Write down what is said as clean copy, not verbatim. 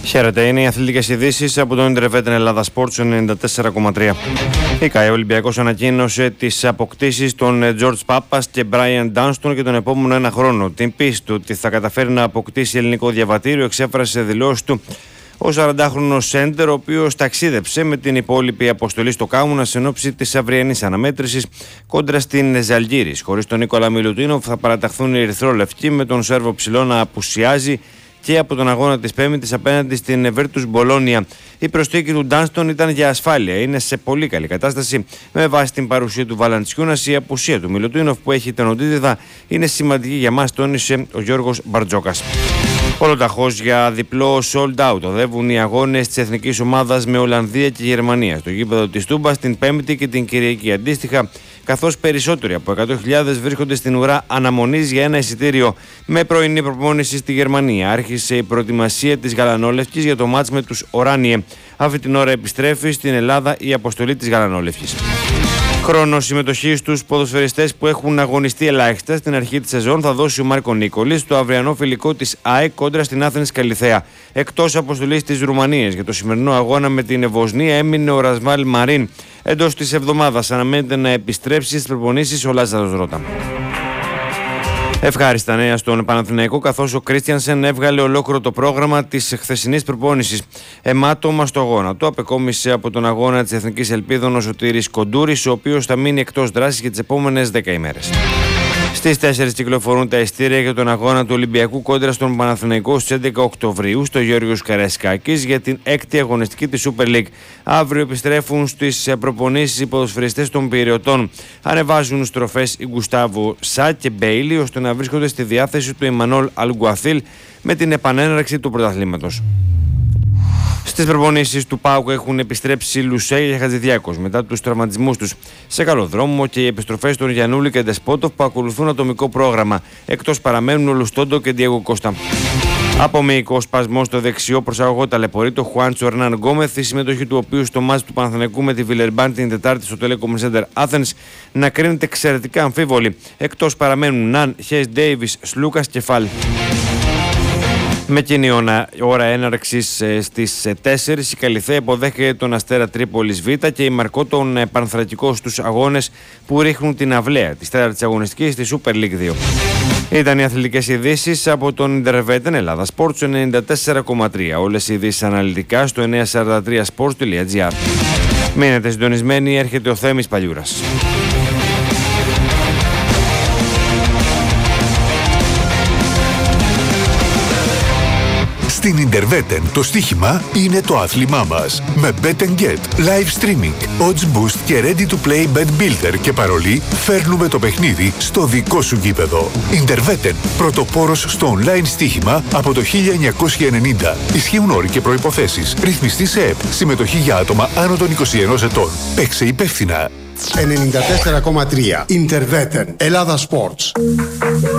Χαίρετε, είναι οι αθλητικές ειδήσεις από τον Ιντερβέτεν Ελλάδα Sports 94,3. Η ΚΑΕ Ολυμπιακός ανακοίνωσε τις αποκτήσεις των George Papas και Brian Dunston για τον επόμενο ένα χρόνο. Την πίστη του ότι θα καταφέρει να αποκτήσει ελληνικό διαβατήριο εξέφρασε σε δηλώσεις του ο 40χρονος σέντερ, ο οποίος ταξίδεψε με την υπόλοιπη αποστολή στο Κάουνας εν ώψη της αυριανής αναμέτρησης κόντρα στην Ζαλγκύρης. Χωρίς τον Νίκολα Μιλουτίνοφ θα παραταχθούν οι ερυθρόλευκοι, με τον Σέρβο ψηλό να απουσιάζει και από τον αγώνα της Πέμπτης απέναντι στην Βέρτους Μπολόνια. Η προσθήκη του Ντάνστον ήταν για ασφάλεια. Είναι σε πολύ καλή κατάσταση με βάση την παρουσία του Βαλαντσιούνας. Η απουσία του Μιλουτίνοφ, που έχει τενοντίτιδα, είναι σημαντική για μας, τόνισε ο Γιώργος Μπαρτζόκας. Ολοταχώς για διπλό sold out οδεύουν οι αγώνες της εθνικής ομάδας με Ολλανδία και Γερμανία στο γήπεδο της Τούμπας την Πέμπτη και την Κυριακή αντίστοιχα, καθώς περισσότεροι από 100.000 βρίσκονται στην ουρά αναμονής για ένα εισιτήριο. Με πρωινή προπόνηση στη Γερμανία άρχισε η προετοιμασία της Γαλανόλευκης για το μάτς με τους Οράνιε. Αυτή την ώρα επιστρέφει στην Ελλάδα η αποστολή της Γαλανόλευκης. Χρόνο συμμετοχή στους ποδοσφαιριστές που έχουν αγωνιστεί ελάχιστα στην αρχή της σεζόν θα δώσει ο Μάρκο Νίκολης στο αυριανό φιλικό της ΑΕΚ κόντρα στην Άθενης Καλιθέα. Εκτός αποστολής της Ρουμανίας για το σημερινό αγώνα με την Βοσνία έμεινε ο Ρασβάλ Μαρίν. Εντός της εβδομάδας αναμένεται να επιστρέψει στις προπονήσεις ο Λάζαρος Ρώτα. Ευχάριστα νέα στον Παναθηναϊκό, καθώς ο Κρίστιανσεν έβγαλε ολόκληρο το πρόγραμμα της χθεσινής προπόνησης. Αιμάτωμα στο γόνατο, απεκόμισε από τον αγώνα της Εθνικής Ελπίδων ο Σωτήρης Κοντούρης, ο οποίος θα μείνει εκτός δράσης για τις επόμενες 10 ημέρες. Στις 4 κυκλοφορούν τα ειστήρια για τον αγώνα του Ολυμπιακού κόντρα στον Παναθηναϊκό στις 11 Οκτωβρίου στο Γιώργος Καραϊσκάκης για την 6η αγωνιστική της Super League. Αύριο επιστρέφουν στις προπονήσεις οι ποδοσφαιριστές των Πειραιωτών. Ανεβάζουν στροφές οι Γκουστάβο Σα και Μπέιλι ώστε να βρίσκονται στη διάθεση του Εμμανόλ Αλγκουαθίλ με την επανέναρξη του πρωταθλήματος. Στις προπονήσεις του ΠΑΟΚ έχουν επιστρέψει Λουσέ και Χατζηδιάκος μετά τους τραυματισμούς τους. Σε καλό δρόμο και οι επιστροφές των Γιαννούλη και Ντεσπότοφ που ακολουθούν ατομικό πρόγραμμα. Εκτός παραμένουν ο Λουστόντο και Διέγκο Κώστα. Από μυϊκό σπασμό στο δεξιό προσαγωγό ταλαιπωρεί το Χουάντσο Ερνάν Γκόμεθ, η συμμετοχή του οποίου στο μάτς του Παναθηναϊκού με τη Βιλερμπάν την Τετάρτη στο Telecom Center Athens να κρίνεται εξαιρετικά αμφίβολη. Εκτός παραμένουν Ναν, Χέις Ντέιβις, Σλούκας και Φαλ. Με κοινή ώρα έναρξης στις 4 η Καλιθέα υποδέχεται τον Αστέρα Τρίπολης Β και η Μαρκό τον Πανθρακικό στους αγώνες που ρίχνουν την αυλαία της 4ης αγωνιστικής στη Super League 2. Ήταν οι αθλητικές ειδήσεις από τον Ιντερβέτεν Ελλάδα Sports 94,3. Όλες οι ειδήσεις αναλυτικά στο 943sports.gr. Μείνετε συντονισμένοι, έρχεται ο Θέμης Παλιούρας. Στην Ιντερβέτεν το στοίχημα είναι το άθλημά μας. Με Bet & Get, live streaming, odds boost και ready to play bet builder και παρολί φέρνουμε το παιχνίδι στο δικό σου γήπεδο. Ιντερβέτεν, πρωτοπόρος στο online στοίχημα από το 1990. Ισχύουν όροι και προϋποθέσεις. Ρυθμιστή σε ΕΠ. Συμμετοχή για άτομα άνω των 21 ετών. Παίξε υπεύθυνα. 94,3 Ιντερβέτεν Ελλάδα Sports.